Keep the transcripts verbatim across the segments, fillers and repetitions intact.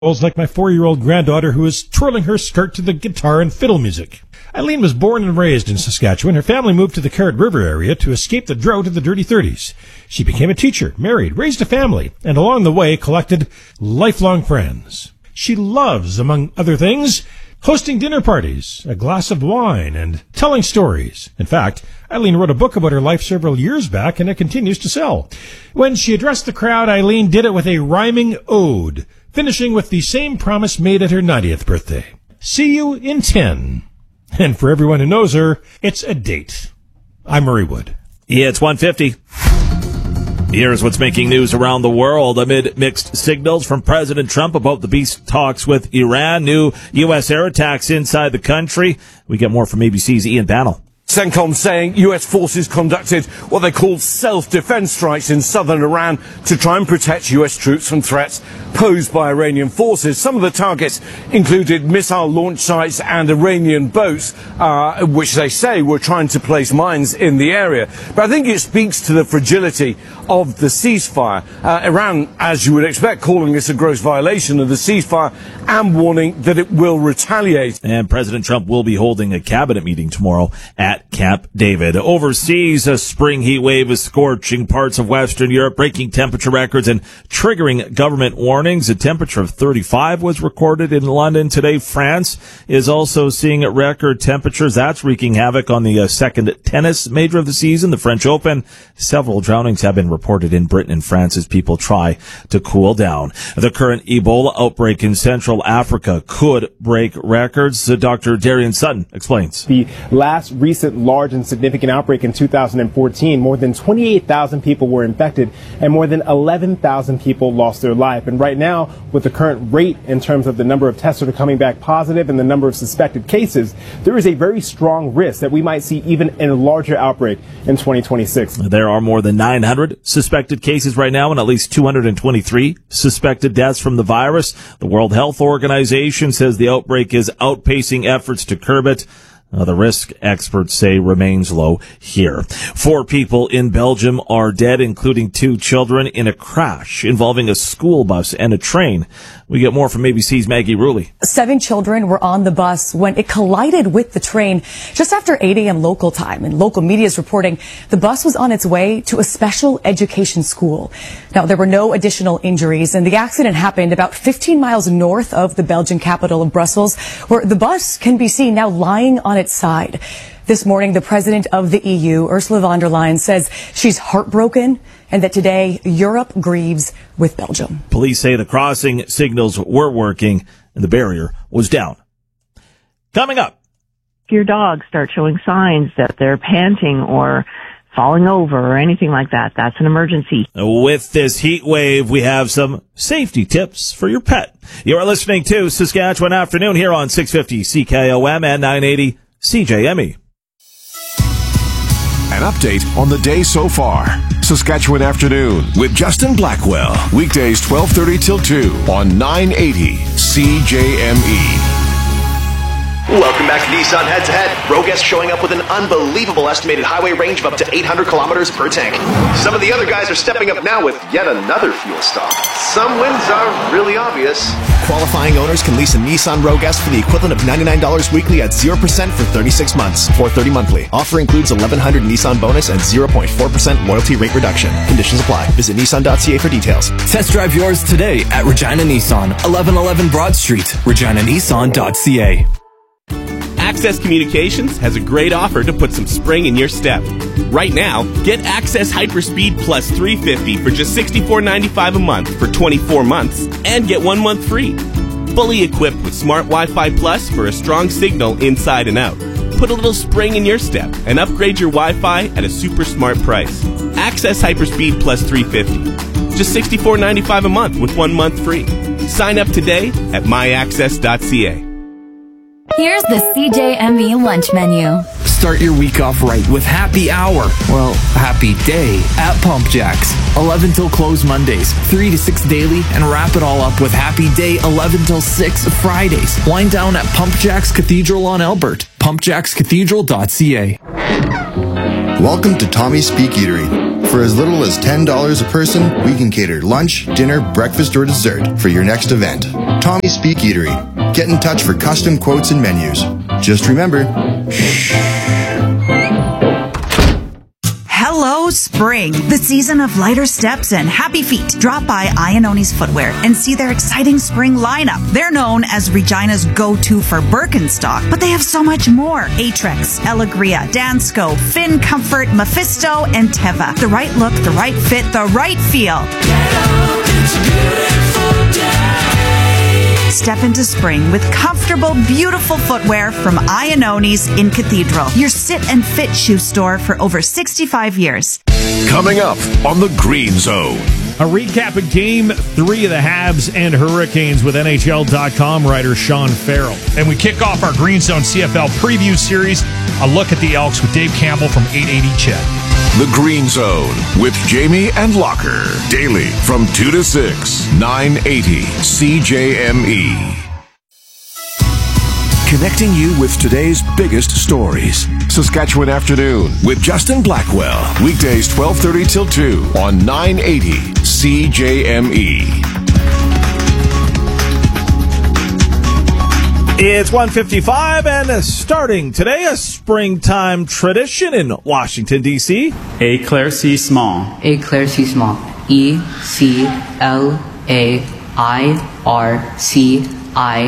like my four-year-old granddaughter who is twirling her skirt to the guitar and fiddle music. Eileen was born and raised in Saskatchewan. Her family moved to the Carrot River area to escape the drought of the dirty thirties. She became a teacher, married, raised a family, and along the way collected lifelong friends. She loves, among other things, hosting dinner parties, a glass of wine, and telling stories. In fact, Eileen wrote a book about her life several years back, and it continues to sell. When she addressed the crowd, Eileen did it with a rhyming ode, finishing with the same promise made at her ninetieth birthday. See you in ten. And for everyone who knows her, it's a date. I'm Murray Wood. Yeah, it's one fifty. Here's what's making news around the world amid mixed signals from President Trump about the peace talks with Iran, new U S air attacks inside the country. We get more from A B C's Ian Bannell. CENTCOM saying U S forces conducted what they called self-defense strikes in southern Iran to try and protect U S troops from threats posed by Iranian forces. Some of the targets included missile launch sites and Iranian boats, uh, which they say were trying to place mines in the area. But I think it speaks to the fragility of the ceasefire. Uh, Iran, as you would expect, calling this a gross violation of the ceasefire and warning that it will retaliate. And President Trump will be holding a cabinet meeting tomorrow at Camp David. Overseas, a spring heat wave is scorching parts of Western Europe, breaking temperature records and triggering government warnings. A temperature of thirty-five was recorded in London today. France is also seeing record temperatures. That's wreaking havoc on the uh, second tennis major of the season, the French Open. Several drownings have been reported in Britain and France as people try to cool down. The current Ebola outbreak in Central Africa could break records. Uh, Doctor Darian Sutton explains. The last recent large and significant outbreak in two thousand fourteen, more than twenty-eight thousand people were infected and more than eleven thousand people lost their life. And right now, with the current rate in terms of the number of tests that are coming back positive and the number of suspected cases, there is a very strong risk that we might see even a larger outbreak in twenty twenty-six. There are more than nine hundred suspected cases right now and at least two hundred twenty-three suspected deaths from the virus. The World Health Organization says the outbreak is outpacing efforts to curb it. Uh, the risk, experts say, remains low here. Four people in Belgium are dead, including two children, in a crash involving a school bus and a train. We get more from A B C's Maggie Ruley. Seven children were on the bus when it collided with the train just after eight a.m. local time. And local media is reporting the bus was on its way to a special education school. Now, there were no additional injuries, and the accident happened about fifteen miles north of the Belgian capital of Brussels, where the bus can be seen now lying on its side. This morning, the president of the E U, Ursula von der Leyen, says she's heartbroken and that today Europe grieves with Belgium. Police say the crossing signals were working and the barrier was down. Coming up. If your dogs start showing signs that they're panting or falling over or anything like that, that's an emergency. With this heat wave, we have some safety tips for your pet. You're listening to Saskatchewan Afternoon here on six fifty C K O M and nine eighty C J M E. An update on the day so far. Saskatchewan Afternoon with Justin Blackwell. Weekdays twelve thirty till two on nine eighty C J M E. Welcome back to Nissan Head to Head. Roguest showing up with an unbelievable estimated highway range of up to eight hundred kilometers per tank. Some of the other guys are stepping up now with yet another fuel stop. Some wins are really obvious. Qualifying owners can lease a Nissan Roguest for the equivalent of ninety-nine dollars weekly at zero percent for thirty-six months, four hundred thirty monthly. Offer includes eleven hundred Nissan bonus and zero point four percent loyalty rate reduction. Conditions apply. Visit Nissan dot C A for details. Test drive yours today at Regina Nissan, eleven eleven Broad Street, regina nissan dot c a. Access Communications has a great offer to put some spring in your step. Right now, get Access Hyperspeed Plus three fifty for just sixty-four ninety-five a month for twenty-four months and get one month free. Fully equipped with Smart Wi-Fi Plus for a strong signal inside and out. Put a little spring in your step and upgrade your Wi-Fi at a super smart price. Access Hyperspeed Plus three fifty. Just sixty-four ninety-five a month with one month free. Sign up today at my access dot c a. Here's the C J M E lunch menu. Start your week off right with Happy Hour. Well, Happy Day at Pump Jacks. eleven till close Mondays, three to six daily, and wrap it all up with Happy Day eleven till six Fridays. Wind down at Pump Jacks Cathedral on Albert. pump jacks cathedral dot c a. Welcome to Tommy's Speak Eatery. For as little as ten dollars a person, we can cater lunch, dinner, breakfast, or dessert for your next event. Tommy Speak Eatery. Get in touch for custom quotes and menus. Just remember, shh. Hello, spring, the season of lighter steps and happy feet. Drop by Iannoni's Footwear and see their exciting spring lineup. They're known as Regina's go-to for Birkenstock, but they have so much more. Aetrex, Elegria, Dansko, Finn Comfort, Mephisto, and Teva. The right look, the right fit, the right feel. Step into spring with comfortable, beautiful footwear from Iannoni's in Cathedral, your sit and fit shoe store for over sixty-five years. Coming up on the Green Zone. A recap of Game three of the Habs and Hurricanes with N H L dot com writer Sean Farrell. And we kick off our Green Zone C F L preview series, a look at the Elks with Dave Campbell from eight eighty C H E D. The Green Zone with Jamie and Locker. Daily from two to six, nine eighty C J M E. Connecting you with today's biggest stories. Saskatchewan Afternoon with Justin Blackwell. Weekdays twelve thirty till two on nine eighty C J M E. It's one fifty-five and starting today, a springtime tradition in Washington, D C Éclaircissement. Éclaircissement. E C L A I R C I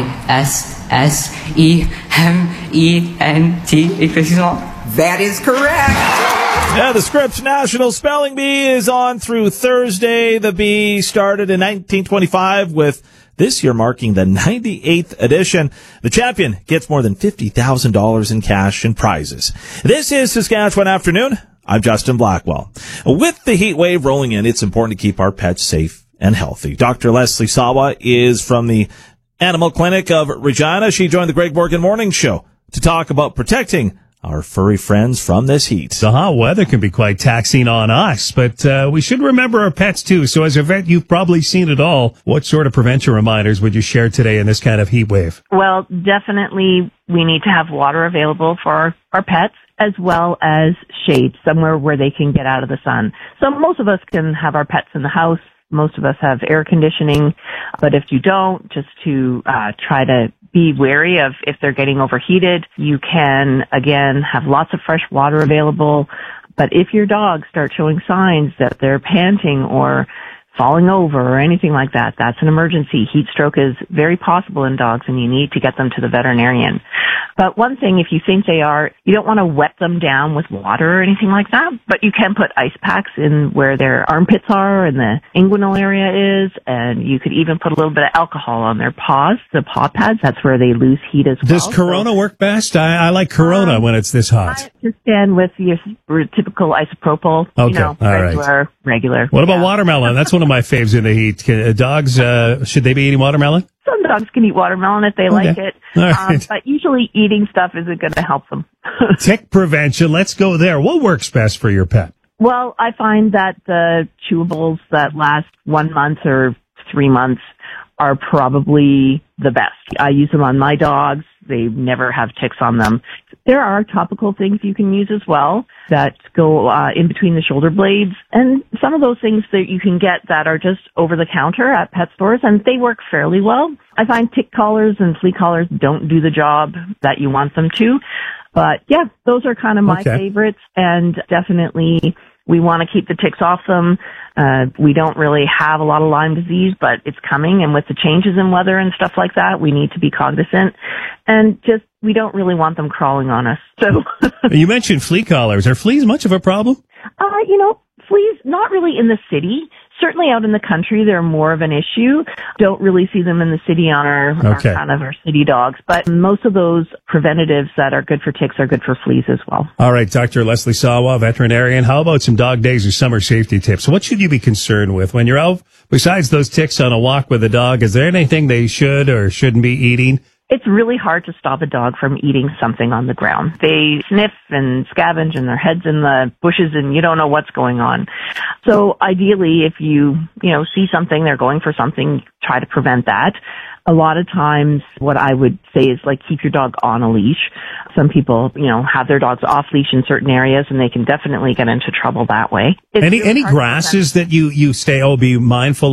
S S E M E N T. Éclaircissement. That is correct. Yeah, the Scripps National Spelling Bee is on through Thursday. The bee started in nineteen twenty-five with this year marking the ninety-eighth edition. The champion gets more than fifty thousand dollars in cash and prizes. This is Saskatchewan Afternoon. I'm Justin Blackwell. With the heat wave rolling in, it's important to keep our pets safe and healthy. Doctor Leslie Sawa is from the Animal Clinic of Regina. She joined the Greg Morgan Morning Show to talk about protecting our furry friends from this heat. The hot weather can be quite taxing on us, but uh, we should remember our pets too. So as a vet, you've probably seen it all. What sort of prevention reminders would you share today in this kind of heat wave? Well, definitely we need to have water available for our, our pets, as well as shade, somewhere where they can get out of the sun. So most of us can have our pets in the house. Most of us have air conditioning, but if you don't, just to uh, try to be wary of if they're getting overheated. You can, again, have lots of fresh water available, but if your dogs start showing signs that they're panting or falling over or anything like that, that's an emergency. Heat stroke is very possible in dogs, and you need to get them to the veterinarian. But one thing, if you think they are, you don't want to wet them down with water or anything like that, but you can put ice packs in where their armpits are and the inguinal area is, and you could even put a little bit of alcohol on their paws, the paw pads. That's where they lose heat as well. Does Corona so, work best? I, I like Corona um, when it's this hot. I understand with your typical isopropyl, okay. you know, All regular, right. regular. What yeah. about watermelon? That's one of my faves in the heat. Can, uh, dogs, uh, should they be eating watermelon? Some dogs can eat watermelon if they okay. like it, right. um, but usually eating stuff isn't going to help them. Tick prevention, let's go there. What works best for your pet? Well, I find that the chewables that last one month or three months are probably the best. I use them on my dogs. They never have ticks on them. There are topical things you can use as well that go uh, in between the shoulder blades, and some of those things that you can get that are just over the counter at pet stores, and they work fairly well. I find tick collars and flea collars don't do the job that you want them to, but yeah, those are kind of my okay. favorites, and definitely we want to keep the ticks off them. Uh, we don't really have a lot of Lyme disease, but it's coming, and with the changes in weather and stuff like that, we need to be cognizant, and just we don't really want them crawling on us. So you mentioned flea collars. Are fleas much of a problem? Uh, you know, fleas, not really in the city. Certainly out in the country, they're more of an issue. Don't really see them in the city on our, okay. our kind of our city dogs. But most of those preventatives that are good for ticks are good for fleas as well. All right, Doctor Leslie Sawa, veterinarian. How about some dog days or summer safety tips? What should you be concerned with when you're out, besides those ticks on a walk with a dog? Is there anything they should or shouldn't be eating? It's really hard to stop a dog from eating something on the ground. They sniff and scavenge and their head's in the bushes and you don't know what's going on. So ideally, if you, you know, see something, they're going for something, try to prevent that. A lot of times what I would say is like keep your dog on a leash. Some people, you know, have their dogs off leash in certain areas and they can definitely get into trouble that way. It's any really any grasses that you, you stay, oh, be mindful of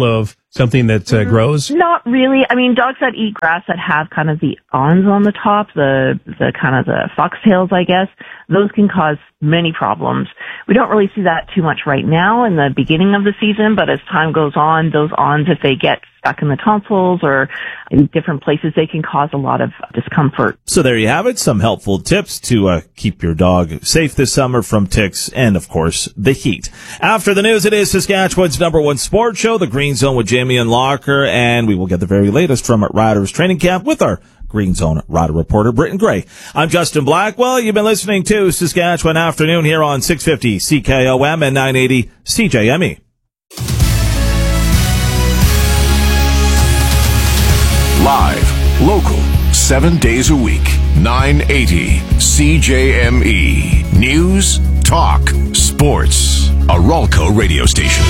Something that uh, grows? Not really. I mean, dogs that eat grass that have kind of the awns on the top, the the kind of the foxtails, I guess, those can cause many problems. We don't really see that too much right now in the beginning of the season, but as time goes on, those awns, if they get stuck in the tonsils or in different places, they can cause a lot of discomfort. So there you have it, some helpful tips to uh, keep your dog safe this summer from ticks and, of course, the heat. After the news, it is Saskatchewan's number one sports show, The Green Zone with Jamie and Locker, and we will get the very latest from Riders Training Camp with our Green Zone Rider reporter, Britton Gray. I'm Justin Blackwell. You've been listening to Saskatchewan Afternoon here on six fifty C K O M and nine eighty C J M E. Live, local, seven days a week, nine eighty C J M E. News, talk, sports. A Ralco radio station.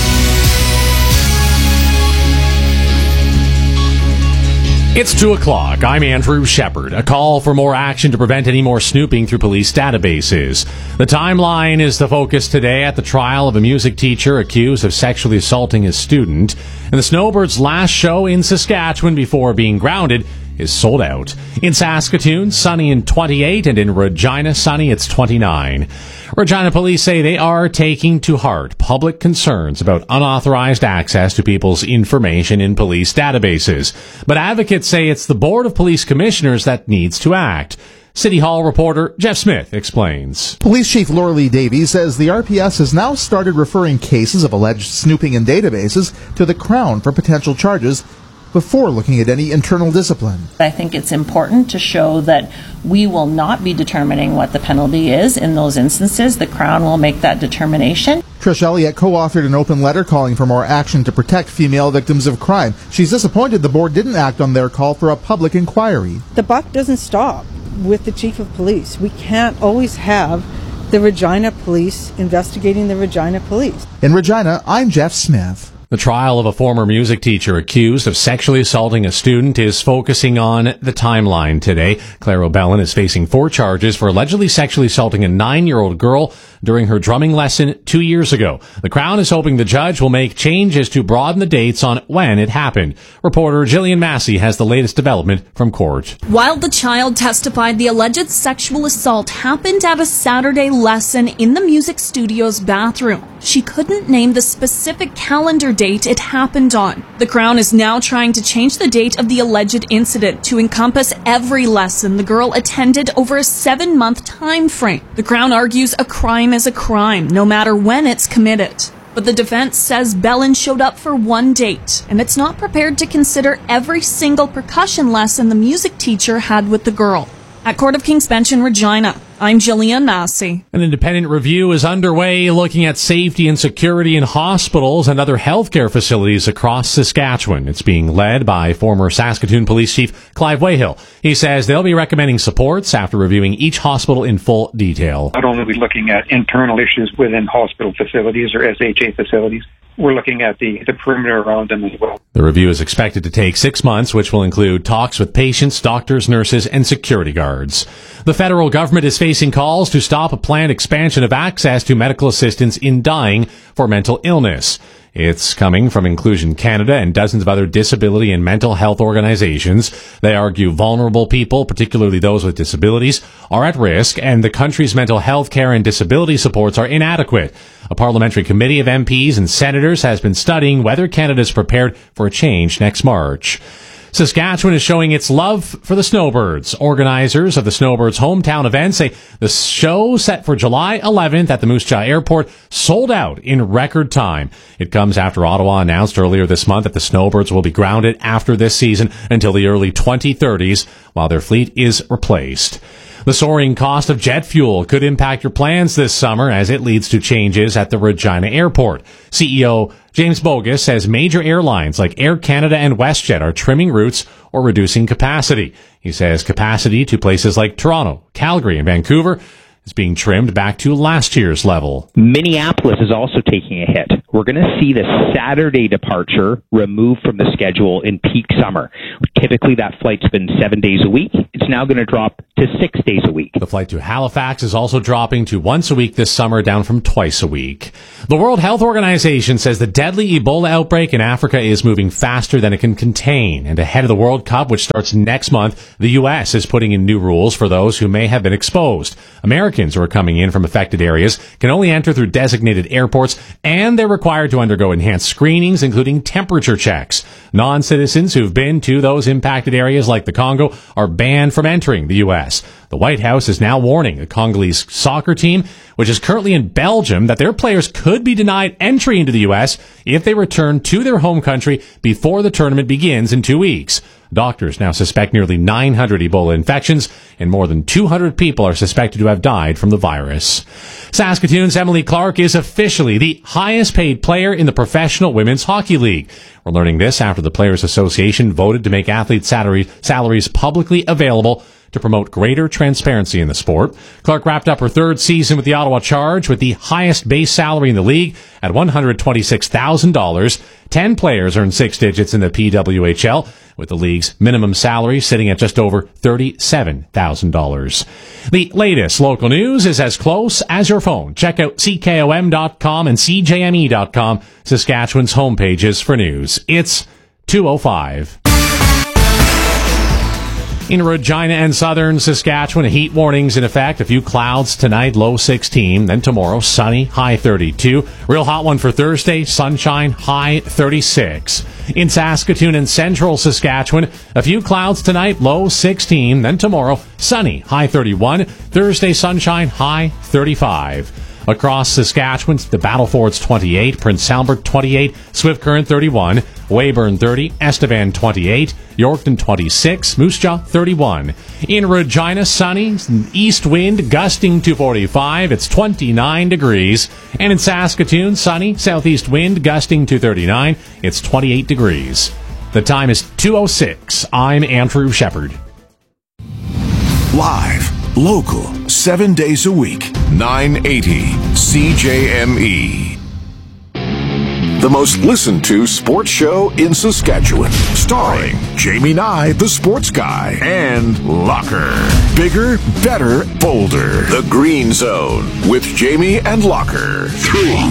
It's two o'clock. I'm Andrew Shepard. A call for more action to prevent any more snooping through police databases. The timeline is the focus today at the trial of a music teacher accused of sexually assaulting his student. And the Snowbirds' last show in Saskatchewan before being grounded is sold out. In Saskatoon, sunny and twenty-eight, and in Regina, sunny, it's twenty-nine. Regina police say they are taking to heart public concerns about unauthorized access to people's information in police databases. But advocates say it's the Board of Police Commissioners that needs to act. City Hall reporter Jeff Smith explains. Police Chief Laura Lee Davies says the R P S has now started referring cases of alleged snooping in databases to the Crown for potential charges before looking at any internal discipline. I think it's important to show that we will not be determining what the penalty is in those instances. The Crown will make that determination. Trish Elliott co-authored an open letter calling for more action to protect female victims of crime. She's disappointed the board didn't act on their call for a public inquiry. The buck doesn't stop with the chief of police. We can't always have the Regina police investigating the Regina police. In Regina, I'm Jeff Smith. The trial of a former music teacher accused of sexually assaulting a student is focusing on the timeline today. Claire O'Bellin is facing four charges for allegedly sexually assaulting a nine-year-old girl during her drumming lesson two years ago. The Crown is hoping the judge will make changes to broaden the dates on when it happened. Reporter Jillian Massey has the latest development from court. While the child testified, the alleged sexual assault happened at a Saturday lesson in the music studio's bathroom. She couldn't name the specific calendar date it happened on. The Crown is now trying to change the date of the alleged incident to encompass every lesson the girl attended over a seven-month time frame. The Crown argues a crime is a crime, no matter when it's committed. But the defense says Bellin showed up for one date, and it's not prepared to consider every single percussion lesson the music teacher had with the girl. At Court of King's Bench in Regina, I'm Jillian Massey. An independent review is underway looking at safety and security in hospitals and other healthcare facilities across Saskatchewan. It's being led by former Saskatoon Police Chief Clive Wayhill. He says they'll be recommending supports after reviewing each hospital in full detail. Not only are we looking at internal issues within hospital facilities or S H A facilities, we're looking at the, the perimeter around them as well. The review is expected to take six months, which will include talks with patients, doctors, nurses, and security guards. The federal government is facing calls to stop a planned expansion of access to medical assistance in dying for mental illness. It's coming from Inclusion Canada and dozens of other disability and mental health organizations. They argue vulnerable people, particularly those with disabilities, are at risk, and the country's mental health care and disability supports are inadequate. A parliamentary committee of M Ps and senators has been studying whether Canada is prepared for a change next March. Saskatchewan is showing its love for the Snowbirds. Organizers of the Snowbirds' hometown event say the show set for July eleventh at the Moose Jaw Airport sold out in record time. It comes after Ottawa announced earlier this month that the Snowbirds will be grounded after this season until the early twenty thirties while their fleet is replaced. The soaring cost of jet fuel could impact your plans this summer as it leads to changes at the Regina Airport. C E O James Bogus says major airlines like Air Canada and WestJet are trimming routes or reducing capacity. He says capacity to places like Toronto, Calgary, and Vancouver is being trimmed back to last year's level. Minneapolis is also taking a hit. We're going to see the Saturday departure removed from the schedule in peak summer. Typically, that flight's been seven days a week. It's now going to drop to six days a week. The flight to Halifax is also dropping to once a week this summer, down from twice a week. The World Health Organization says the deadly Ebola outbreak in Africa is moving faster than it can contain. And ahead of the World Cup, which starts next month, the U S is putting in new rules for those who may have been exposed. Americans who are coming in from affected areas can only enter through designated airports, and they're required to undergo enhanced screenings, including temperature checks. Non-citizens who've been to those impacted areas like the Congo are banned from entering the U S. The White House is now warning the Congolese soccer team, which is currently in Belgium, that their players could be denied entry into the U S if they return to their home country before the tournament begins in two weeks. Doctors now suspect nearly nine hundred Ebola infections, and more than two hundred people are suspected to have died from the virus. Saskatoon's Emily Clark is officially the highest paid player in the Professional Women's Hockey League. We're learning this after the Players Association voted to make athlete salary, salaries publicly available to promote greater transparency in the sport. Clark wrapped up her third season with the Ottawa Charge with the highest base salary in the league at one hundred twenty-six thousand dollars. Ten players earned six digits in the P W H L, with the league's minimum salary sitting at just over thirty-seven thousand dollars. The latest local news is as close as your phone. Check out C K O M dot com and C J M E dot com, Saskatchewan's homepages for news. It's two oh five. In Regina and southern Saskatchewan, heat warnings in effect. A few clouds tonight, low sixteen. Then tomorrow, sunny, high thirty-two. Real hot one for Thursday, sunshine, high thirty-six. In Saskatoon and central Saskatchewan, a few clouds tonight, low sixteen. Then tomorrow, sunny, high thirty-one. Thursday, sunshine, high thirty-five. Across Saskatchewan, the Battlefords twenty-eight, Prince Albert twenty-eight, Swift Current thirty-one, Weyburn thirty, Estevan twenty-eight, Yorkton twenty-six, Moose Jaw thirty-one. In Regina, sunny, east wind gusting to forty-five, it's twenty-nine degrees. And in Saskatoon, sunny, southeast wind gusting to thirty-nine, it's twenty-eight degrees. The time is two oh six. I'm Andrew Shepard. Live, local, seven days a week, nine eighty C J M E. The most listened to sports show in Saskatchewan. Starring Jamie Nye, the sports guy, and Locker. Bigger, better, bolder. The Green Zone with Jamie and Locker. Three,